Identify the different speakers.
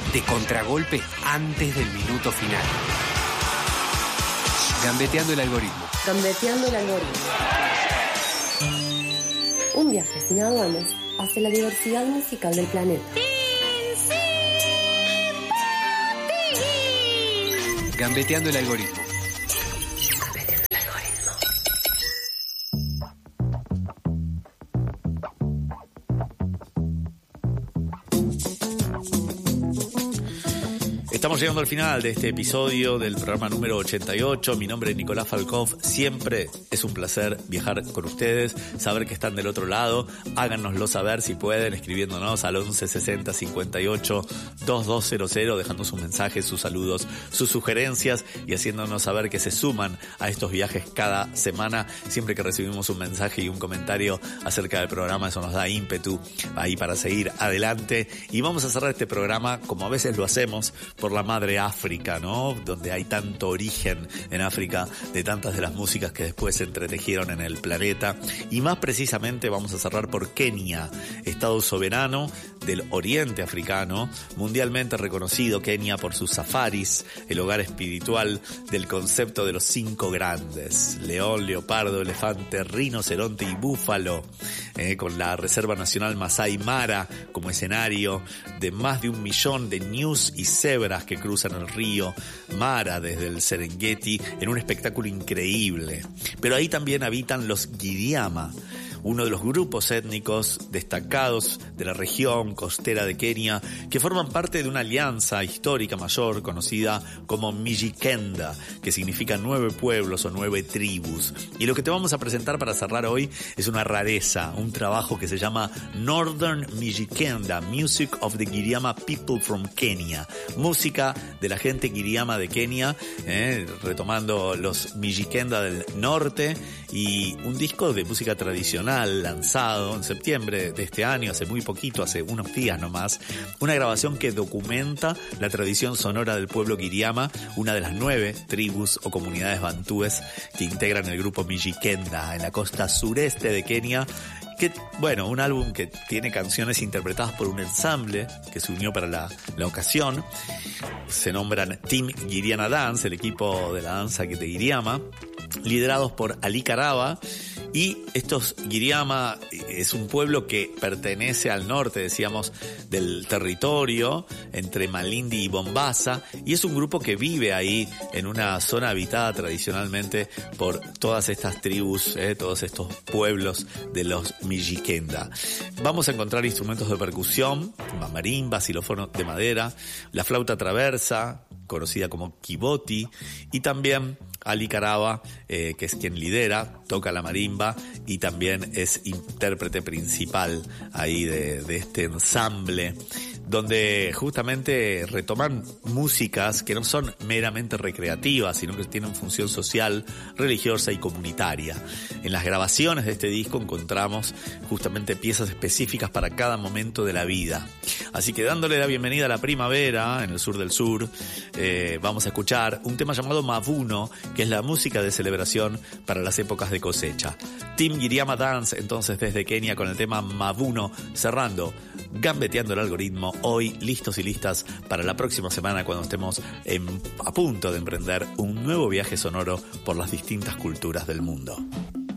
Speaker 1: de contragolpe antes del minuto final. Gambeteando el algoritmo.
Speaker 2: Gambeteando el algoritmo. Un viaje sin aduanas hacia la diversidad musical del planeta.
Speaker 1: Gambeteando el algoritmo.
Speaker 3: Estamos llegando al final de este episodio del programa número 88. Mi nombre es Nicolás Falkov. Siempre es un placer viajar con ustedes, saber que están del otro lado. Háganoslo saber si pueden, escribiéndonos al 11 60 58 2200, dejando sus mensajes, sus saludos, sus sugerencias y haciéndonos saber que se suman a estos viajes cada semana. Siempre que recibimos un mensaje y un comentario acerca del programa, eso nos da ímpetu ahí para seguir adelante. Y vamos a cerrar este programa, como a veces lo hacemos, por la madre África, ¿no? Donde hay tanto origen en África de tantas de las músicas que después se entretejieron en el planeta. Y más precisamente vamos a cerrar por Kenia, estado soberano del oriente africano, mundialmente reconocido Kenia por sus safaris, el hogar espiritual del concepto de los 5 grandes: león, leopardo, elefante, rinoceronte y búfalo, con la Reserva Nacional Masai Mara como escenario de más de 1 millón de ñus y cebras que cruzan el río Mara desde el Serengeti en un espectáculo increíble. Pero ahí también habitan los Giriama, uno de los grupos étnicos destacados de la región costera de Kenia, que forman parte de una alianza histórica mayor conocida como Mijikenda, que significa 9 pueblos o 9 tribus. Y lo que te vamos a presentar para cerrar hoy es una rareza, un trabajo que se llama Northern Mijikenda, Music of the Giriama People from Kenya, música de la gente Giriama de Kenia, retomando los Mijikenda del norte, y un disco de música tradicional lanzado en septiembre de este año, hace muy poquito, hace unos días nomás, una grabación que documenta la tradición sonora del pueblo Giriama, una de las 9 tribus o comunidades bantúes que integran el grupo Mijikenda en la costa sureste de Kenia. Que, bueno, un álbum que tiene canciones interpretadas por un ensamble que se unió para la ocasión. Se nombran Team Giriana Dance, el equipo de la danza de Giriama, liderados por Ali Karaba. Y estos Giriama es un pueblo que pertenece al norte, decíamos, del territorio, entre Malindi y Bombasa, y es un grupo que vive ahí en una zona habitada tradicionalmente por todas estas tribus, todos estos pueblos de los Mijikenda. Vamos a encontrar instrumentos de percusión, marimba, xilófono de madera, la flauta traversa, conocida como kiboti, y también Ali Karaba, que es quien lidera, toca la marimba y también es intérprete principal ahí de este ensamble, donde justamente retoman músicas que no son meramente recreativas, sino que tienen función social, religiosa y comunitaria. En las grabaciones de este disco encontramos justamente piezas específicas para cada momento de la vida. Así que dándole la bienvenida a la primavera en el sur del sur, vamos a escuchar un tema llamado Mavuno, que es la música de celebración para las épocas de cosecha. Team Giriama Dance, entonces desde Kenia, con el tema Mavuno, cerrando Gambeteando el algoritmo, hoy listos y listas para la próxima semana, cuando estemos a punto de emprender un nuevo viaje sonoro por las distintas culturas del mundo.